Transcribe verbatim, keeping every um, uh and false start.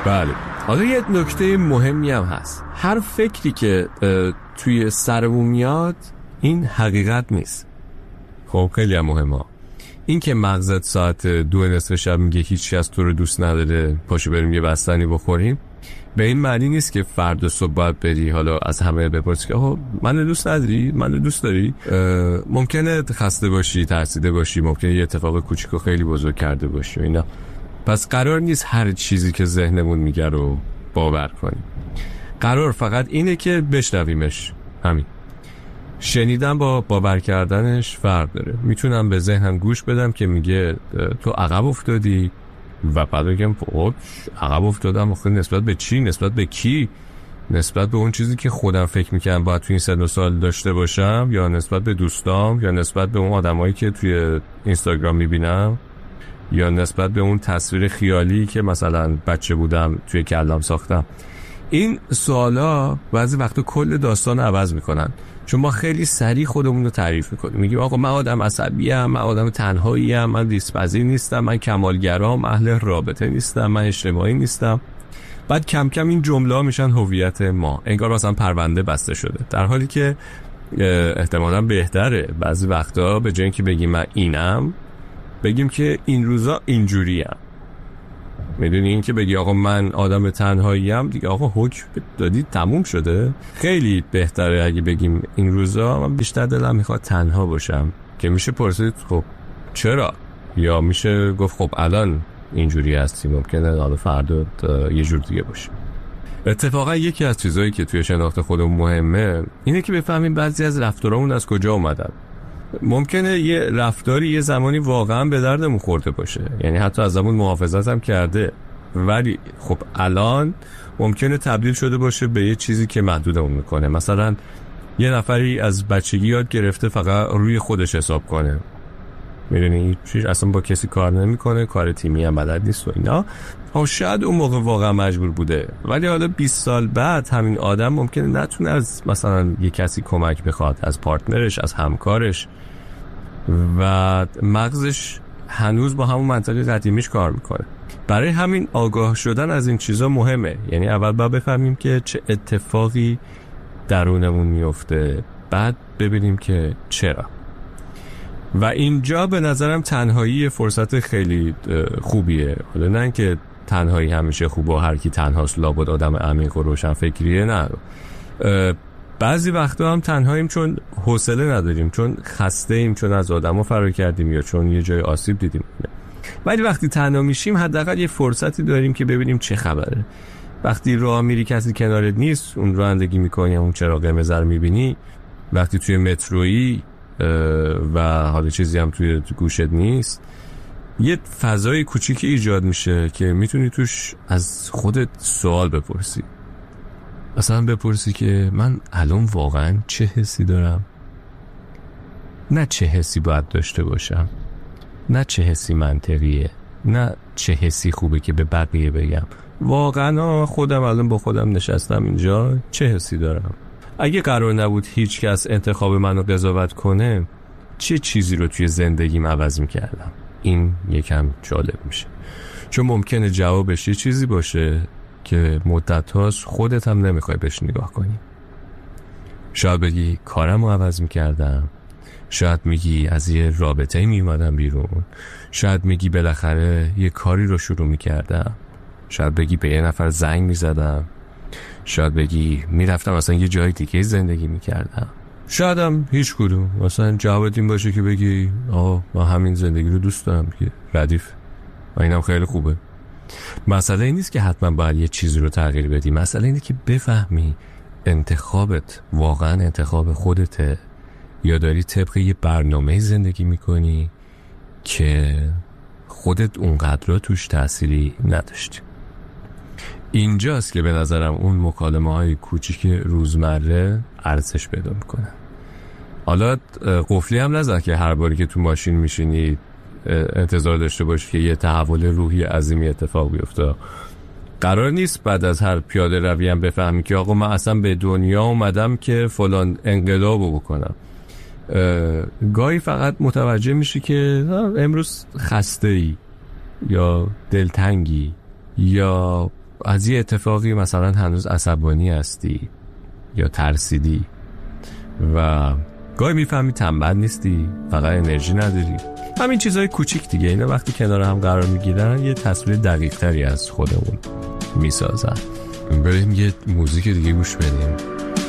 بله. حالا یه نکته مهمی هم هست. هر فکری که توی سرمون میاد این حقیقت نیست. خب خیلی هم مهمه. این که مغزت ساعت دو نصف شب میگه هیچ کس تو رو دوست نداره، پاشو بریم یه بستنی بخوریم، به این معنی نیست که فردا صبح باید بری حالا از همه بپرسی که آها منو دوست نداری؟ منو دوست داری؟ ممکنه خسته باشی، ترسیده باشی، ممکنه یه اتفاق کوچیکو خیلی بزرگ کرده باشی و اینا. پس قرار نیست هر چیزی که ذهنمون میگه رو باور کنیم. قرار فقط اینه که بشنویمش. همین. شنیدن با باور کردنش فرق داره. میتونم به ذهنم گوش بدم که میگه تو عقب افتادی و بعد بگم خب عقب افتادم آخه نسبت به چی؟ نسبت به کی؟ نسبت به اون چیزی که خودم فکر میکنم باید توی این سن و سال داشته باشم، یا نسبت به دوستام، یا نسبت به اون آدمایی که توی اینستاگرام میبینم، یا نسبت به اون تصویر خیالی که مثلا بچه بودم توی کلم ساختم. این سوالا بعضی وقتا کل داستان عوض میکنن، چون ما خیلی سریع خودمون رو تعریف میکنیم. میگیم آقا من آدم عصبیم، من آدم تنهاییم، من ریسپذیر نیستم، من کمالگرام، اهل رابطه نیستم، من اجتماعی نیستم. بعد کم کم این جمله ها میشن هویت ما، انگار مثلا پرونده بسته شده، در حالی که احتمالاً بهتره بعضی وقتا به جای اینکه بگیم من اینم، بگیم که این روزا اینجوریم. میدونی، این که بگی آقا من آدم تنهاییم دیگه آقا حکم دادی تموم شده. خیلی بهتره اگه بگیم این روزا من بیشتر دلم میخواد تنها باشم، که میشه پرسید خب چرا، یا میشه گفت خب الان اینجوری هستی، ممکنه حالا فردا یه جور دیگه باشه. اتفاقا یکی از چیزایی که توی شناخت خودمون مهمه اینه که بفهمیم بعضی از رفتارامون از کجا اومدن. ممکنه یه رفتاری یه زمانی واقعا به دردمون خورده باشه، یعنی حتی از زمان محافظت هم کرده، ولی خب الان ممکنه تبدیل شده باشه به یه چیزی که محدودمون میکنه. مثلا یه نفری از بچگی یاد گرفته فقط روی خودش حساب کنه، میدونی چیز اصلا با کسی کار نمیکنه، کار تیمی هم بلد نیست و اینا. ها شاید اون موقع واقعا مجبور بوده، ولی حالا بیست سال بعد همین آدم ممکنه نتونه از مثلا یه کسی کمک بخواد، از پارتنرش، از همکارش، و مغزش هنوز با همون منطقه قدیمیش کار میکنه. برای همین آگاه شدن از این چیزا مهمه. یعنی اول باید بفهمیم که چه اتفاقی درونمون میفته، بعد ببینیم که چرا. و اینجا به نظرم تنهایی فرصت خیلی خوبیه. حالا نه اینکه تنهایی همیشه خوبه و هر کی تنهاست لابد آدم عمیق و روشن فکریه، نه. بعضی وقتا هم تنهاییم چون حوصله نداریم، چون خسته ایم، چون از آدمو فرار کردیم، یا چون یه جای آسیب دیدیم. ولی وقتی تنها میشیم حداقل یه فرصتی داریم که ببینیم چه خبره. وقتی راه میری کسی کنارت نیست، اون رانندگی میکنی، اون چراغ قرمز رو میبینی، وقتی توی مترویی و حالا چیزی هم توی گوشت نیست، یه فضای کوچیکی ایجاد میشه که میتونی توش از خودت سوال بپرسی. مثلا بپرسی که من الان واقعا چه حسی دارم؟ نه چه حسی باید داشته باشم، نه چه حسی منطقیه، نه چه حسی خوبه که به بقیه بگم. واقعا خودم الان با خودم نشستم اینجا، چه حسی دارم؟ اگه قرار نبود هیچ کس انتخاب منو قضاوت کنه، چه چیزی رو توی زندگیم عوض میکردم؟ این یکم جالب میشه، چون ممکنه جوابش یه چیزی باشه که مدت هاست خودت هم نمیخوای بهش نگاه کنی. شاید بگی کارم رو عوض میکردم، شاید میگی از یه رابطه میومدم بیرون، شاید میگی بالاخره یه کاری رو شروع میکردم، شاید بگی به یه نفر زنگ میزدم، شاید بگی میرفتم مثلا یه جای دیگه زندگی میکردم، شاید هم هیچ کدوم. مثلا جوابت این باشه که بگی آه من همین زندگی رو دوست دارم که ردیف و اینم خیلی خوبه. مسئله این نیست که حتما باید یه چیزی رو تغییر بدی، مسئله اینه که بفهمی انتخابت واقعا انتخاب خودته، یا داری طبق یه برنامه زندگی میکنی که خودت اونقدر توش تأثیری نداشتی. اینجاست که به نظرم اون مکالمه های کوچیک روزمره ارزش پیدا میکنن. حالا قفلی هم نزن که هر باری که تو ماشین میشینی انتظار داشته باشی که یه تحول روحی عظیمی اتفاق بیفته. قرار نیست بعد از هر پیاده روی هم بفهمی که آقا من اصلا به دنیا اومدم که فلان انقلابو بکنم. گاهی فقط متوجه میشی که امروز خسته ای، یا دلتنگی، یا از یه اتفاقی مثلا هنوز عصبانی هستی یا ترسیدی و گاهی میفهمی تنبل نیستی، فقط انرژی نداری. همین چیزای کوچیک دیگه، اینا وقتی کنار هم قرار میگیرن یه تصویر دقیق تری از خودمون میسازن. بریم یه موزیک دیگه گوش بدیم.